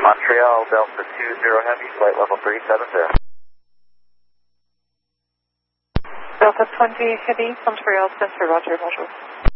Montreal, Delta 20 Heavy, flight level 370. Delta 20 Heavy, Montreal Center, Roger, Roger.